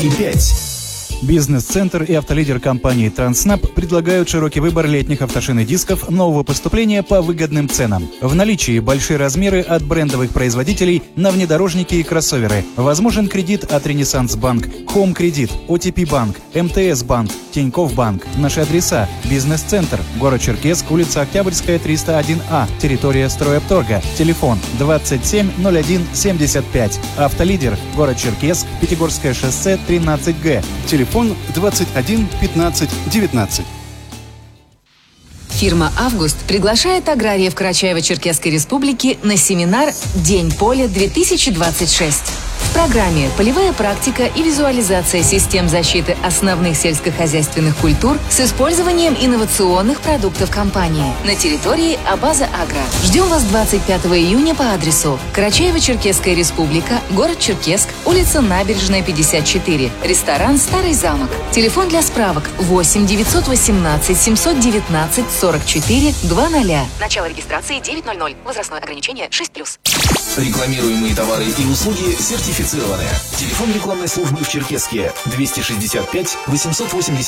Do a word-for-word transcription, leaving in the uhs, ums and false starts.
и пять. Бизнес-центр и автолидер компании «Транснаб» предлагают широкий выбор летних автошин и дисков нового поступления по выгодным ценам. В наличии большие размеры от брендовых производителей на внедорожники и кроссоверы. Возможен кредит от «Ренессанс Банк», «Хоум Кредит», «О Ти Пи Банк», Эм Тэ Эс Банк, Тинькофф Банк. Наши адреса: Бизнес-центр, город Черкесск, улица Октябрьская, триста один А, территория Стройопторга. Телефон двадцать семь ноль один семьдесят пять. Автолидер, город Черкесск, Пятигорское шоссе, тринадцать Г. Телефон двадцать один пятнадцать девятнадцать. Фирма «Август» приглашает аграриев Карачаево-Черкесской Республики на семинар «День поля-две тысячи двадцать шесть». В программе полевая практика и визуализация систем защиты основных сельскохозяйственных культур с использованием инновационных продуктов компании на территории Абаза Агро. Ждем вас двадцать пятого июня по адресу: Карачаево-Черкесская Республика, город Черкесск, улица Набережная, пятьдесят четыре, ресторан «Старый замок». Телефон для справок восемь девятьсот восемнадцать семьсот девятнадцать сорок четыре двадцать. Начало регистрации девять ноль ноль. Возрастное ограничение шесть плюс. Рекламируемые товары и услуги сертифицированы. Телефон рекламной службы в Черкесске двести шестьдесят пять восемьсот восемьдесят.